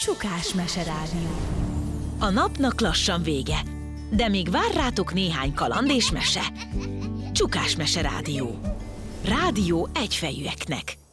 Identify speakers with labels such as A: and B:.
A: Csukás meserádió.
B: A napnak lassan vége, de még vár rátok néhány kaland és mese. Csukás meserádió. Rádió egyfejűeknek.